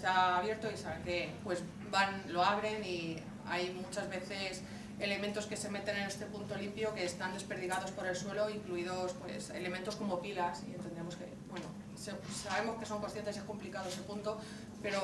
está abierto y saben que pues lo abren y hay muchas veces elementos que se meten en este punto limpio que están desperdigados por el suelo, incluidos pues elementos como pilas, y entendemos que, bueno, sabemos que son conscientes y es complicado ese punto, pero